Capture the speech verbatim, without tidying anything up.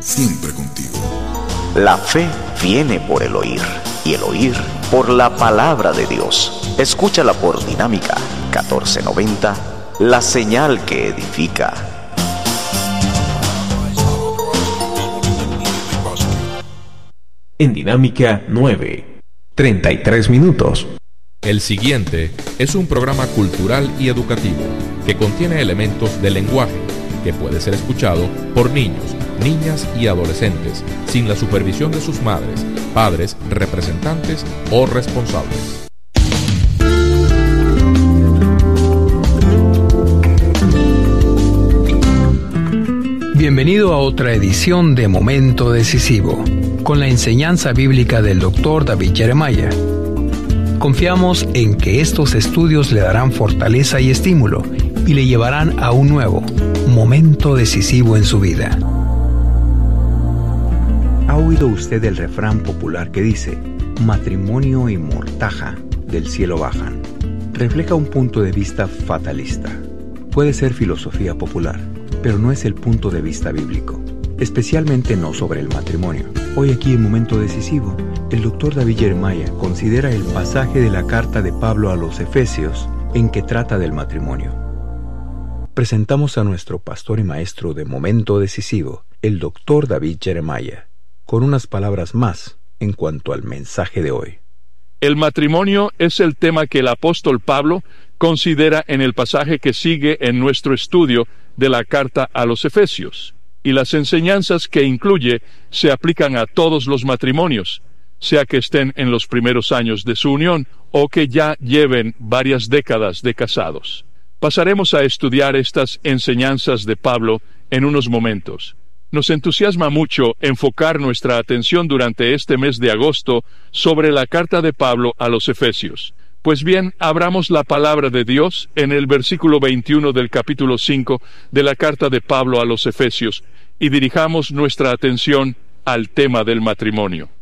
siempre contigo. La fe viene por el oír, y el oír por la palabra de Dios. Escúchala por Dinámica catorce noventa, la señal que edifica. En Dinámica nueve, treinta y tres minutos. El siguiente es un programa cultural y educativo que contiene elementos del lenguaje que puede ser escuchado por niños, niñas y adolescentes sin la supervisión de sus madres, padres, representantes o responsables. Bienvenido a otra edición de Momento Decisivo, con la enseñanza bíblica del doctor David Jeremiah. Confiamos en que estos estudios le darán fortaleza y estímulo y le llevarán a un nuevo momento decisivo en su vida. ¿Ha oído usted el refrán popular que dice, matrimonio y mortaja del cielo bajan? Refleja un punto de vista fatalista. Puede ser filosofía popular, pero no es el punto de vista bíblico, especialmente no sobre el matrimonio. Hoy aquí en Momento Decisivo, el doctor David Jeremiah considera el pasaje de la carta de Pablo a los Efesios en que trata del matrimonio. Presentamos a nuestro pastor y maestro de Momento Decisivo, el doctor David Jeremiah, con unas palabras más en cuanto al mensaje de hoy. El matrimonio es el tema que el apóstol Pablo considera en el pasaje que sigue en nuestro estudio de la carta a los Efesios, y las enseñanzas que incluye se aplican a todos los matrimonios, sea que estén en los primeros años de su unión o que ya lleven varias décadas de casados. Pasaremos a estudiar estas enseñanzas de Pablo en unos momentos. Nos entusiasma mucho enfocar nuestra atención durante este mes de agosto sobre la carta de Pablo a los Efesios. Pues bien, abramos la palabra de Dios en el versículo veintiuno del capítulo cinco de la carta de Pablo a los Efesios y dirijamos nuestra atención al tema del matrimonio.